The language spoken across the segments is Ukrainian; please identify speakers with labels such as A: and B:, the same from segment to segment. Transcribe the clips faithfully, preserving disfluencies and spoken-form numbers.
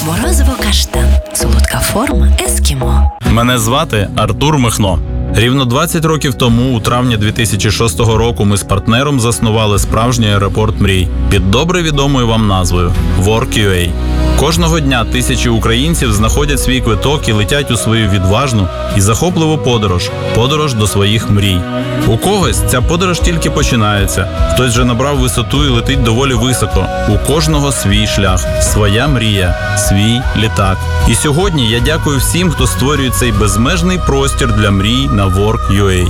A: Морозиво каштан. Солодка форма ескімо.
B: Мене звати Артур Михно. Рівно двадцять років тому, у травні дві тисячі шостого року, ми з партнером заснували справжній аеропорт мрій під добре відомою вам назвою WorkUA. Кожного дня тисячі українців знаходять свій квиток і летять у свою відважну і захопливу подорож – подорож до своїх мрій. У когось ця подорож тільки починається, хтось вже набрав висоту і летить доволі високо. У кожного свій шлях, своя мрія, свій літак. І сьогодні я дякую всім, хто створює цей безмежний простір для мрій на WorkUA.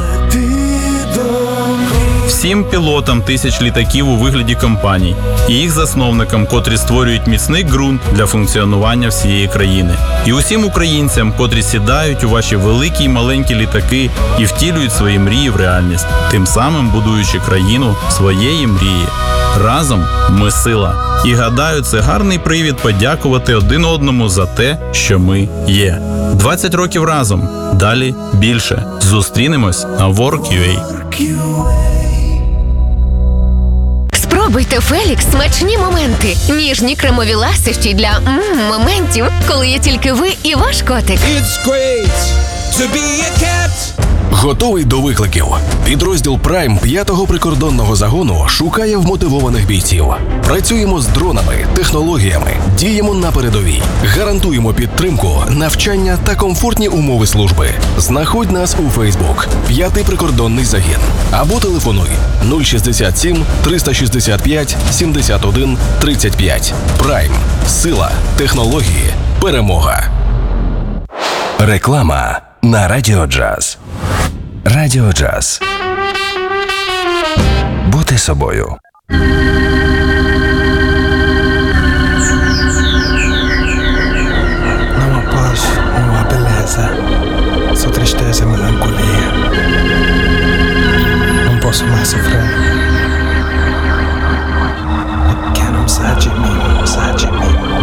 B: Всім пілотам тисяч літаків у вигляді компаній і їх засновникам, котрі створюють міцний ґрунт для функціонування всієї країни. І усім українцям, котрі сідають у ваші великі й маленькі літаки і втілюють свої мрії в реальність, тим самим будуючи країну своєї мрії. Разом ми сила. І гадаю, це гарний привід подякувати один одному за те, що ми є. двадцять років разом. Далі більше. Зустрінемось на WorkUA.
C: Спробуйте Фелікс смачні моменти. Ніжні кремові ласощі для м, моментів, коли є тільки ви і ваш котик.
D: It's great to be a cat.
E: Готовий до викликів. Підрозділ Prime п'ятого прикордонного загону шукає вмотивованих бійців. Працюємо з дронами, технологіями, діємо на передовій. Гарантуємо підтримку, навчання та комфортні умови служби. Знаходь нас у Facebook «П'ятий прикордонний загін» або телефонуй нуль шістдесят сім триста шістдесят п'ять сімдесят один тридцять п'ять. Prime. Сила, технології, перемога. Реклама на Радіо Джаз. Радіо Джаз. Бути собою.
F: Numa paz, numa beleza, só tristeza e melancolia. Não posso mais sofrer.